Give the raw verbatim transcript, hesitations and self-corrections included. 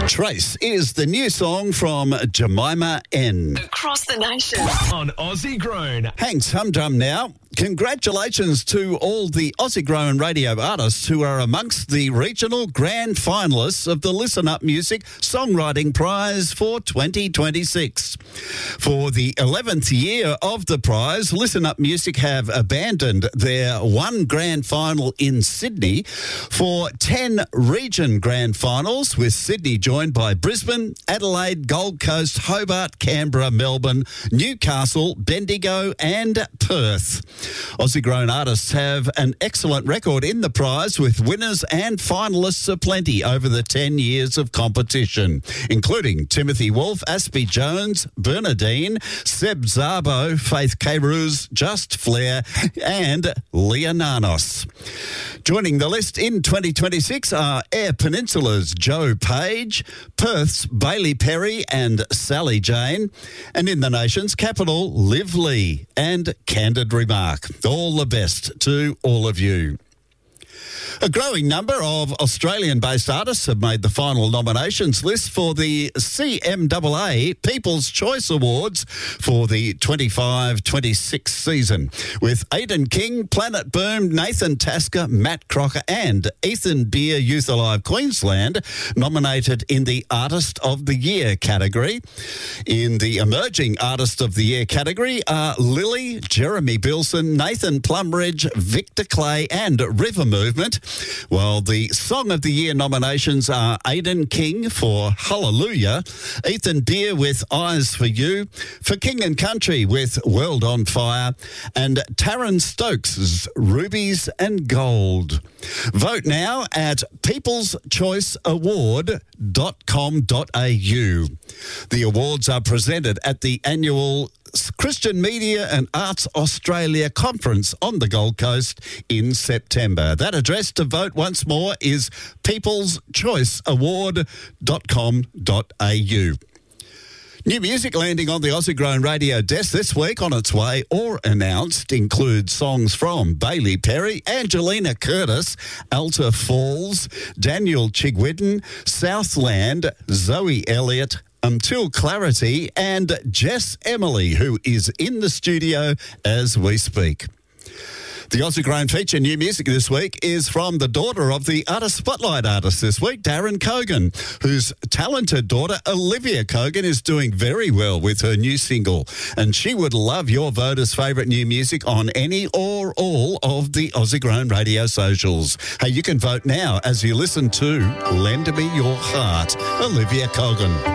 Trace is the new song from Jemima N. Across the nation. On Aussie Grown. Hank's Humdrum now. Congratulations to all the Aussie Grown radio artists who are amongst the regional grand finalists of the Listen Up Music Songwriting Prize for twenty twenty-six. For the eleventh year of the prize, Listen Up Music have abandoned their one grand final in Sydney for ten region grand finals, with Sydney joined by Brisbane, Adelaide, Gold Coast, Hobart, Canberra, Melbourne, Newcastle, Bendigo and Perth. Aussie Grown artists have an excellent record in the prize, with winners and finalists aplenty over the ten years of competition, including Timothy Wolfe, Aspie Jones, Bernadine, Seb Zabo, Faith K-Ruse, Just Flair and Leonanos. Joining the list in twenty twenty-six are Eyre Peninsula's Joe Page, Perth's Bailey Perry and Sally Jane, and in the nation's capital, Liv Lee and Candid Remark. All the best to all of you. A growing number of Australian-based artists have made the final nominations list for the C M A A People's Choice Awards for the twenty-five twenty-six season, with Aidan King, Planet Boom, Nathan Tasker, Matt Crocker and Ethan Beer Youth Alive Queensland nominated in the Artist of the Year category. In the Emerging Artist of the Year category are Lily, Jeremy Bilson, Nathan Plumridge, Victor Clay and River Movement, while the Song of the Year nominations are Aidan King for Hallelujah, Ethan Beer with Eyes for You, For King and Country with World on Fire, and Taryn Stokes' Rubies and Gold. Vote now at peoples choice award dot com dot a u. The awards are presented at the annual Christian Media and Arts Australia Conference on the Gold Coast in September. That address to vote once more is peoples choice award dot com dot a u. New music landing on the Aussie Grown radio desk this week on its way or announced includes songs from Bailey Perry, Angelina Curtis, Alta Falls, Daniel Chigwidden, Southland, Zoe Elliott, Until Clarity and Jess Emily, who is in the studio as we speak. The Aussie Grown feature new music this week is from the daughter of the Artist Spotlight artist this week, Darren Cogan, whose talented daughter, Olivia Cogan, is doing very well with her new single. And she would love your voters' favourite new music on any or all of the Aussie Grown radio socials. Hey, you can vote now as you listen to Lend Me Your Heart, Olivia Cogan.